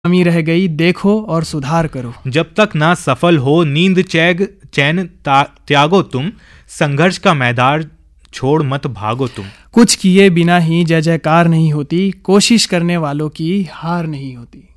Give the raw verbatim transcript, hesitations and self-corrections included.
कमी रह गई देखो और सुधार करो। जब तक ना सफल हो नींद चैग चैन त्यागो तुम, संघर्ष का मैदान छोड़ मत भागो तुम। कुछ किए बिना ही जय जयकार नहीं होती, कोशिश करने वालों की हार नहीं होती।